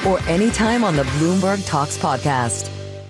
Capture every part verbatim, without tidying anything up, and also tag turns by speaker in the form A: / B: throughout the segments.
A: or anytime on the Bloomberg Talks podcast.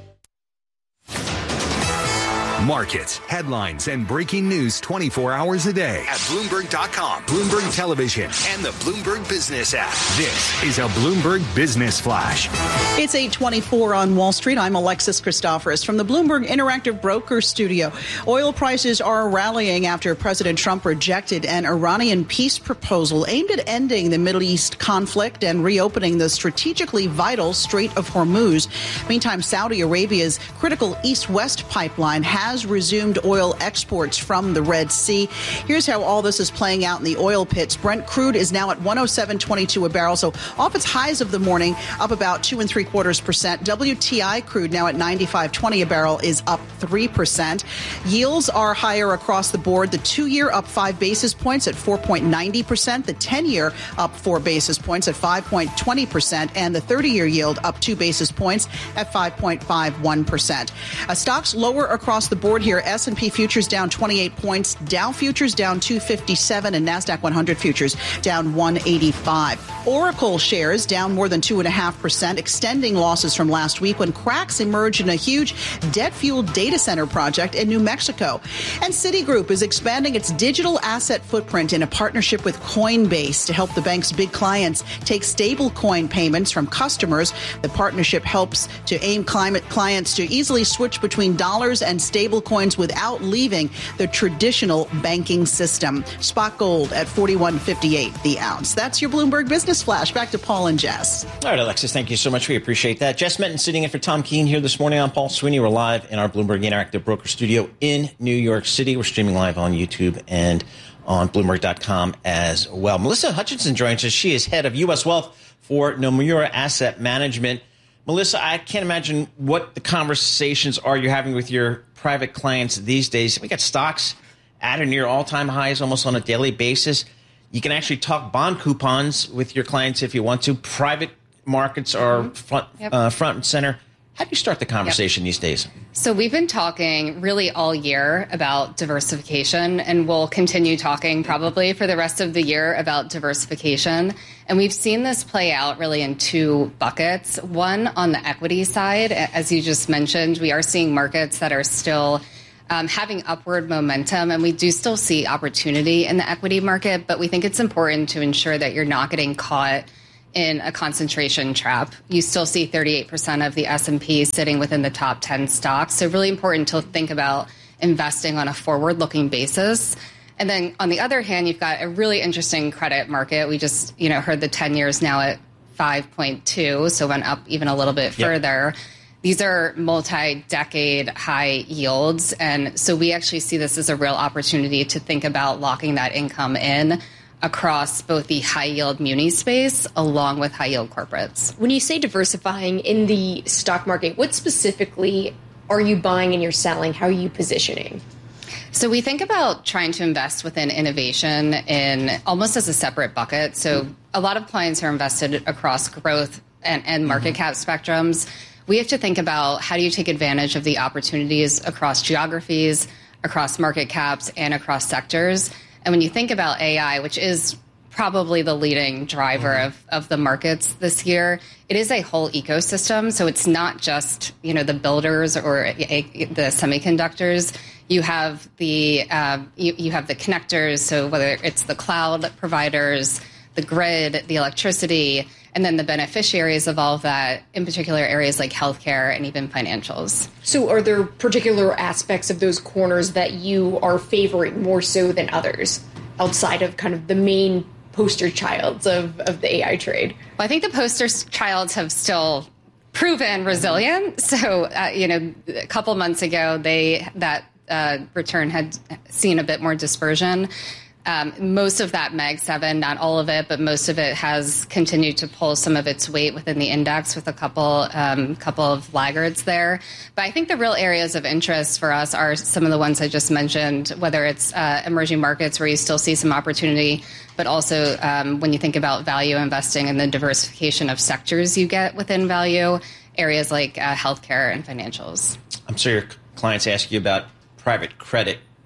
B: Markets, headlines, and breaking news twenty-four hours a day at Bloomberg dot com, Bloomberg Television, and the Bloomberg Business app. This is a Bloomberg Business Flash.
C: It's eight twenty-four on Wall Street. I'm Alexis Christoforous from the Bloomberg Interactive Broker Studio. Oil prices are rallying after President Trump rejected an Iranian peace proposal aimed at ending the Middle East conflict and reopening the strategically vital Strait of Hormuz. Meantime, Saudi Arabia's critical east-west pipeline has has resumed oil exports from the Red Sea. Here's how all this is playing out in the oil pits. Brent crude is now at one oh seven twenty-two a barrel, so off its highs of the morning, up about two and three quarters percent. W T I crude now at ninety-five twenty a barrel is up three percent. Yields are higher across the board. The two-year up five basis points at four point nine zero percent. The ten-year up four basis points at five point two zero percent. And the thirty-year yield up two basis points at five point five one percent. Uh, stocks lower across the board here. S and P futures down twenty-eight points, Dow futures down two fifty-seven, and NASDAQ one hundred futures down one eighty-five. Oracle shares down more than two point five percent, extending losses from last week when cracks emerged in a huge debt-fueled data center project in New Mexico. And Citigroup is expanding its digital asset footprint in a partnership with Coinbase to help the bank's big clients take stable coin payments from customers. The partnership helps to aim climate clients to easily switch between dollars and stable coins without leaving the traditional banking system. Spot gold at forty-one fifty-eight the ounce. That's your Bloomberg Business Flash. Back to Paul and Jess.
D: All right, Alexis, thank you so much. We appreciate that. Jess Menton sitting in for Tom Keene here this morning. I'm Paul Sweeney. We're live in our Bloomberg Interactive Broker Studio in New York City. We're streaming live on YouTube and on Bloomberg dot com as well. Melissa Hutchinson joins us. She is head of U S Wealth for Nomura Asset Management. Melissa, I can't imagine what the conversations are you're having with your private clients these days. We got stocks at or near all-time highs almost on a daily basis. You can actually talk bond coupons with your clients if you want to. Private markets are mm-hmm. front, yep. uh, front and center. How do you start the conversation yep. these days?
E: So we've been talking really all year about diversification, and we'll continue talking probably for the rest of the year about diversification. And we've seen this play out really in two buckets. One, on the equity side, as you just mentioned, we are seeing markets that are still um, having upward momentum, and we do still see opportunity in the equity market, but we think it's important to ensure that you're not getting caught in a concentration trap. You still see thirty-eight percent of the S and P sitting within the top ten stocks. So really important to think about investing on a forward-looking basis. And then on the other hand, you've got a really interesting credit market. We just, you know, heard the ten years now at five point two, so went up even a little bit further. Yep. These are multi-decade high yields. And so we actually see this as a real opportunity to think about locking that income in across both the high-yield muni space along with high-yield corporates.
F: When you say diversifying in the stock market, what specifically are you buying and you're selling? How are you positioning?
E: So we think about trying to invest within innovation in almost as a separate bucket. So a lot of clients are invested across growth and, and market cap spectrums. We have to think about how do you take advantage of the opportunities across geographies, across market caps, and across sectors. And when you think about A I, which is probably the leading driver mm-hmm. of, of the markets this year, it is a whole ecosystem. So it's not just, you know, the builders or a, a, the semiconductors. You have the uh, you, you have the connectors. So whether it's the cloud providers, the grid, the electricity, and then the beneficiaries of all of that, in particular areas like healthcare and even financials.
F: So are there particular aspects of those corners that you are favoring more so than others outside of kind of the main poster childs of, of the A I trade?
E: Well, I think the poster childs have still proven resilient. So, uh, you know, a couple months ago, they that uh, return had seen a bit more dispersion. Um, most of that Mag seven, not all of it, but most of it has continued to pull some of its weight within the index with a couple um, couple of laggards there. But I think the real areas of interest for us are some of the ones I just mentioned, whether it's uh, emerging markets where you still see some opportunity, but also um, when you think about value investing and the diversification of sectors you get within value, areas like uh, healthcare and financials.
D: I'm sure your clients ask you about private credit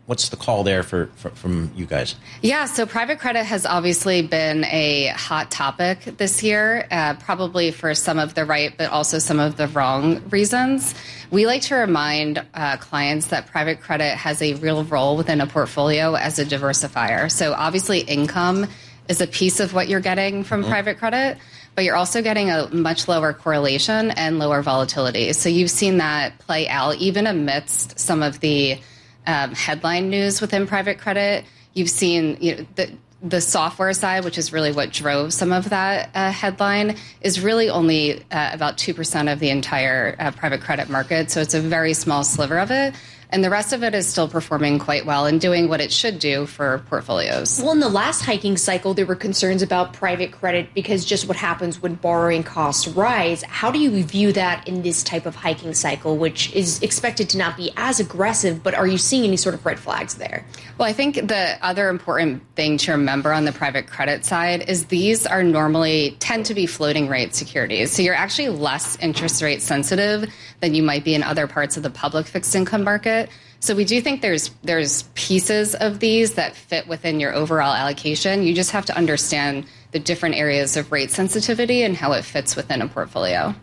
D: what's the call there for, for from you guys?
E: Yeah, so private credit has obviously been a hot topic this year, uh, probably for some of the right, but also some of the wrong reasons. We like to remind uh, clients that private credit has a real role within a portfolio as a diversifier. So obviously income is a piece of what you're getting from mm-hmm. private credit, but you're also getting a much lower correlation and lower volatility. So you've seen that play out even amidst some of the um, headline news within private credit. You've seen you know, the the software side, which is really what drove some of that uh, headline, is really only uh, about two percent of the entire uh, private credit market. So it's a very small sliver of it. And the rest of it is still performing quite well and doing what it should do for portfolios.
F: Well, in the last hiking cycle, there were concerns about private credit because just what happens when borrowing costs rise. How do you view that in this type of hiking cycle, which is expected to not be as aggressive, but are you seeing any sort of red flags there?
E: Well, I think the other important thing to remember on the private credit side is these are normally tend to be floating rate securities. So you're actually less interest rate sensitive than you might be in other parts of the public fixed income market. So we do think there's there's pieces of these that fit within your overall allocation. You just have to understand the different areas of rate sensitivity and how it fits within a portfolio.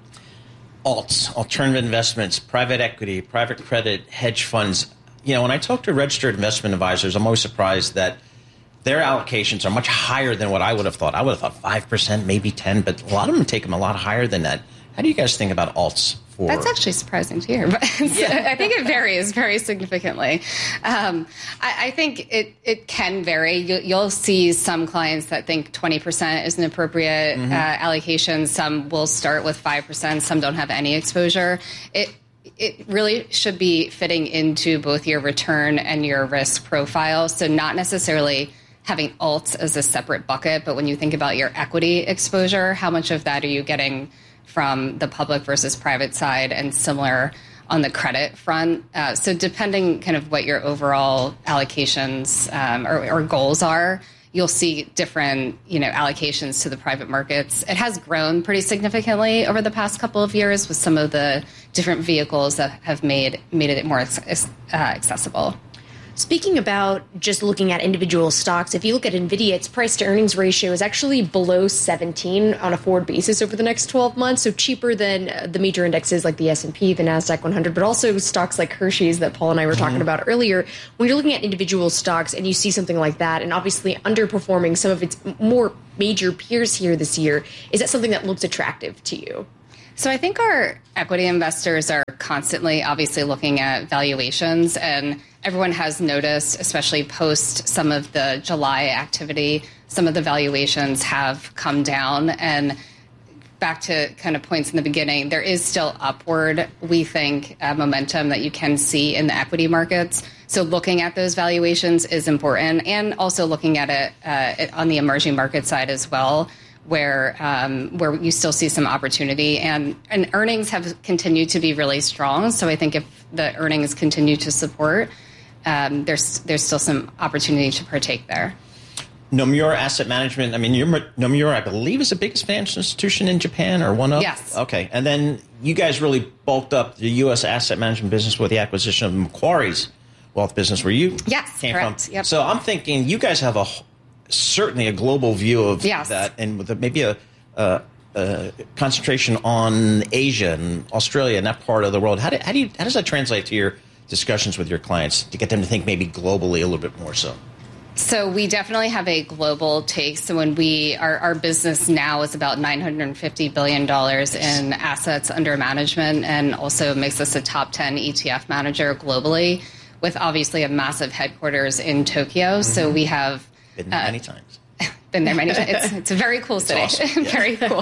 D: Alts, alternative investments, private equity, private credit, hedge funds. You know, when I talk to registered investment advisors, I'm always surprised that their allocations are much higher than what I would have thought. I would have thought five percent, maybe ten, but a lot of them take them a lot higher than that. How do you guys think about alts? For...
E: That's actually surprising to hear, but yeah. I think it varies very significantly. Um, I, I think it, it can vary. You, you'll see some clients that think twenty percent is an appropriate mm-hmm. uh, allocation. Some will start with five percent. Some don't have any exposure. It It really should be fitting into both your return and your risk profile. So not necessarily having alts as a separate bucket, but when you think about your equity exposure, how much of that are you getting from the public versus private side, and similar on the credit front. Uh, so depending kind of what your overall allocations um, or, or goals are, you'll see different, you know, allocations to the private markets. It has grown pretty significantly over the past couple of years with some of the different vehicles that have made made it more uh, accessible.
F: Speaking about just looking at individual stocks, if you look at NVIDIA, its price to earnings ratio is actually below seventeen on a forward basis over the next twelve months, so cheaper than the major indexes like the S and P, the NASDAQ one hundred, but also stocks like Hershey's that Paul and I were talking mm-hmm. about earlier. When you're looking at individual stocks and you see something like that and obviously underperforming some of its more major peers here this year, is that something that looks attractive to you?
E: So I think our equity investors are constantly obviously looking at valuations, and everyone has noticed, especially post some of the July activity, some of the valuations have come down. And back to kind of points in the beginning, there is still upward, we think, uh, momentum that you can see in the equity markets. So looking at those valuations is important, and also looking at it, uh, it on the emerging market side as well, where um, where you still see some opportunity, and, and earnings have continued to be really strong. So I think if the earnings continue to support, um, there's there's still some opportunity to partake there.
D: Nomura Asset Management, I mean, Nomura, I believe, is the biggest financial institution in Japan, or one of?
E: Yes.
D: Okay. And then you guys really bulked up the U S asset management business with the acquisition of Macquarie's wealth business, where you
E: yes,
D: came
E: correct.
D: from.
E: Yep.
D: So I'm thinking you guys have a certainly a global view of
E: yes.
D: that, and with a, maybe a, a, a concentration on Asia and Australia and that part of the world. How do, how do you how does that translate to your discussions with your clients to get them to think maybe globally a little bit more so?
E: So we definitely have a global take. So when we our, our business now is about nine hundred fifty billion dollars in assets under management, and also makes us a top ten E T F manager globally, with obviously a massive headquarters in Tokyo. Mm-hmm. So we have
D: been there uh, many times.
E: Been there many times. It's, it's a very cool city. Awesome. Yeah. Very cool.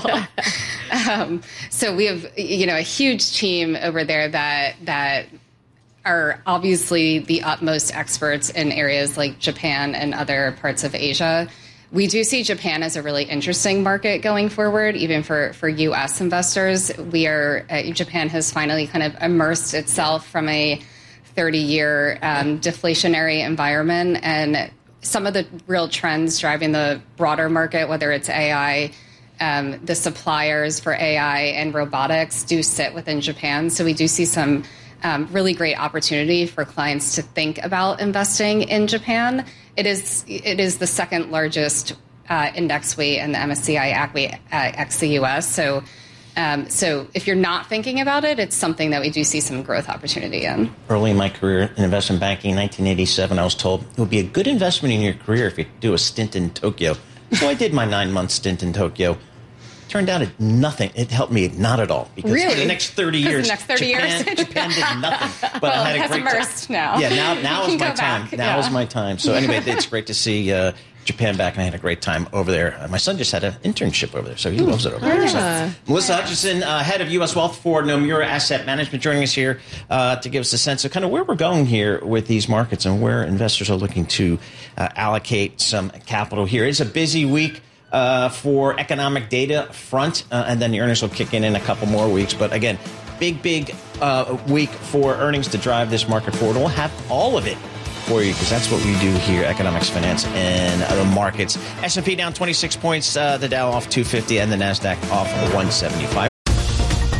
E: um, so we have, you know, a huge team over there that that are obviously the utmost experts in areas like Japan and other parts of Asia. We do see Japan as a really interesting market going forward, even for, for U S investors. We are uh, Japan has finally kind of immersed itself from a thirty-year um, deflationary environment, and some of the real trends driving the broader market, whether it's A I, um, the suppliers for A I and robotics do sit within Japan. So we do see some um, really great opportunity for clients to think about investing in Japan. It is it is the second largest uh, index weight in the M S C I A C W uh, ex the U S. So. Um, so if you're not thinking about it, it's something that we do see some growth opportunity in.
D: Early in my career in investment banking, nineteen eighty-seven, I was told it would be a good investment in your career if you do a stint in Tokyo. So I did my nine-month stint in Tokyo. Turned out it nothing. It helped me not at all. Because
E: really?
D: for the next thirty years,
E: the next thirty
D: Japan,
E: years.
D: Japan did nothing. But
E: well,
D: I had
E: it
D: a
E: has
D: great
E: immersed
D: time.
E: now.
D: Yeah, now, now is my
E: go
D: time.
E: back.
D: Now
E: Yeah.
D: is my time. So anyway, it's great to see uh, Japan back, and I had a great time over there. Uh, my son just had an internship over there, so he loves it over there.
F: Yeah.
D: So, Melissa Hutchison, uh, head of U S Wealth for Nomura Asset Management, joining us here uh, to give us a sense of kind of where we're going here with these markets and where investors are looking to uh, allocate some capital here. It's a busy week uh, for economic data front, uh, and then the earnings will kick in in a couple more weeks. But again, big, big uh, week for earnings to drive this market forward. We'll have all of it for you, because that's what we do here, economics, finance, and the markets. S and P down twenty-six points, uh, the Dow off two fifty, and the NASDAQ off one seventy-five.